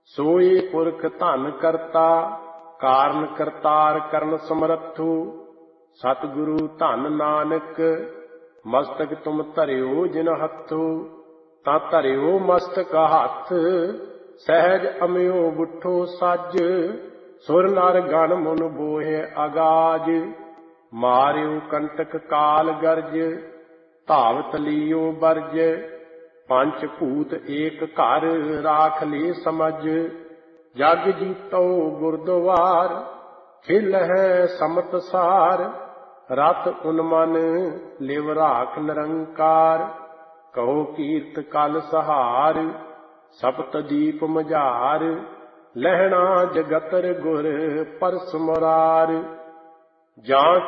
ਸੋਈ ਪੁਰਖ ਧਨ ਕਰਤਾ, ਕਾਰਨ ਕਰਤਾਰ ਕਰਨ ਸਮਰੱਥੂ। ਸਤਿਗੁਰੂ ਧਨ ਨਾਨਕ, ਮਸਤਕ ਤੁਮ ਧਰਿਓ ਜਿਨ ਹੱਥੂ। ਤਾਂ ਧਰਿਓ ਮਸਤਕ ਹੱਥ, ਸਹਿਜ ਅਮਿਓ ਬੁੱਠੋ ਸੱਜ। ਸੁਰ ਨਰ ਗਣ ਮੁਨ ਬੋਹਿ ਅਗਾਜ, ਮਾਰਿਓ ਕੰਟਕ ਕਾਲ ਗਰਜ। ਧਾਵਤ ਲੀਓ ਬਰਜ, ਪੰਚ ਭੂਤ ਏਕ ਘਰ, ਰਾਖ ਲੇ ਸਮਝ। ਜਗ ਜੀਤੋ ਗੁਰਦੁਆਰ, ਖਿਲਹਿ ਸਮਤ ਸਾਰ। ਰਤ ਉਨਮਨ ਲਿਵ ਰਾਖ ਨਿਰੰਕਾਰ, ਕਹੋ ਕੀਰਤ ਕਲ ਸਹਾਰ। ਸਪਤ ਦੀਪ ਮਝਾਰ, ਲਹਿਣਾ ਜਗਤਰ ਗੁਰ ਪਰਸ ਮੁਰਾਰ। ਜਾਂ